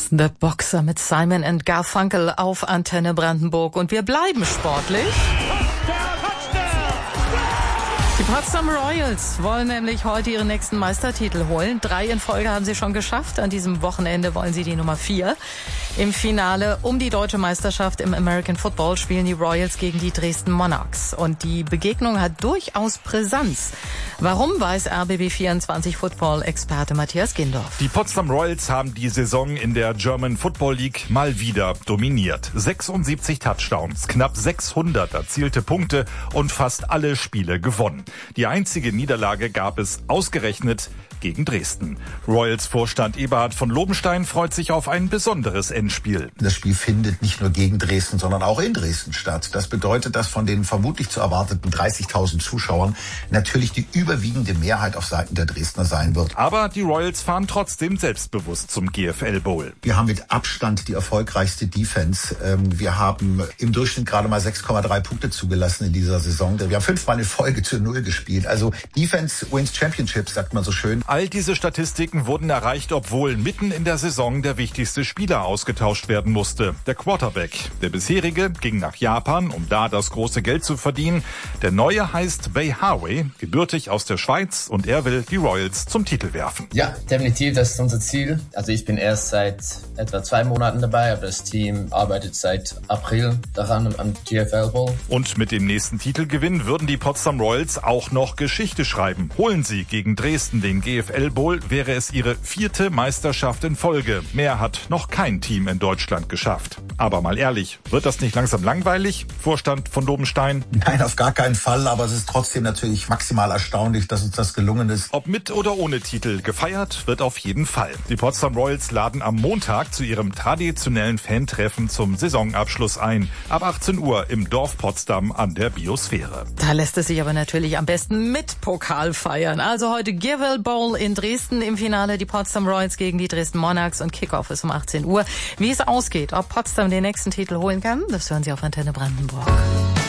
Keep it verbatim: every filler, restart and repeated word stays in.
The Boxer mit Simon and Garfunkel auf Antenne Brandenburg. Und wir bleiben sportlich. Die Potsdam Royals wollen nämlich heute ihren nächsten Meistertitel holen. Drei in Folge haben sie schon geschafft. An diesem Wochenende wollen sie die Nummer vier. Im Finale um die deutsche Meisterschaft im American Football spielen die Royals gegen die Dresden Monarchs. Und die Begegnung hat durchaus Brisanz. Warum, weiß R B B vierundzwanzig Football-Experte Matthias Gindorf. Die Potsdam Royals haben die Saison in der German Football League mal wieder dominiert. sechsundsiebzig Touchdowns, knapp sechshundert erzielte Punkte und fast alle Spiele gewonnen. Die einzige Niederlage gab es ausgerechnet gegen Dresden. Royals-Vorstand Eberhard von Lobenstein freut sich auf ein besonderes Endspiel. Das Spiel findet nicht nur gegen Dresden, sondern auch in Dresden statt. Das bedeutet, dass von den vermutlich zu erwarteten dreißigtausend Zuschauern natürlich die überwiegende Mehrheit auf Seiten der Dresdner sein wird. Aber die Royals fahren trotzdem selbstbewusst zum G F L Bowl. Wir haben mit Abstand die erfolgreichste Defense. Wir haben im Durchschnitt gerade mal sechs Komma drei Punkte zugelassen in dieser Saison. Wir haben fünfmal in Folge zu Null gespielt. Also Defense wins Championships, sagt man so schön. All diese Statistiken wurden erreicht, obwohl mitten in der Saison der wichtigste Spieler ausgetauscht werden musste. Der Quarterback. Der bisherige ging nach Japan, um da das große Geld zu verdienen. Der neue heißt Bay Harvey, gebürtig aus der Schweiz, und er will die Royals zum Titel werfen. Ja, definitiv, das ist unser Ziel. Also ich bin erst seit etwa zwei Monaten dabei, aber das Team arbeitet seit April daran am G F L Bowl. Und mit dem nächsten Titelgewinn würden die Potsdam Royals auch noch Geschichte schreiben. Holen sie gegen Dresden den G F L Bowl, wäre es ihre vierte Meisterschaft in Folge. Mehr hat noch kein Team in Deutschland geschafft. Aber mal ehrlich, wird das nicht langsam langweilig, Vorstand von Lobenstein? Nein, auf gar keinen Fall, aber es ist trotzdem natürlich maximal erstaunlich, dass uns das gelungen ist. Ob mit oder ohne Titel, gefeiert wird auf jeden Fall. Die Potsdam Royals laden am Montag zu ihrem traditionellen Fantreffen zum Saisonabschluss ein. Ab achtzehn Uhr im Dorf Potsdam an der Biosphäre. Da lässt es sich aber natürlich am besten mit Pokal feiern. Also heute G F L Bowl in Dresden, im Finale die Potsdam Royals gegen die Dresden Monarchs und Kickoff ist um achtzehn Uhr. Wie es ausgeht, ob Potsdam den nächsten Titel holen kann, das hören Sie auf Antenne Brandenburg.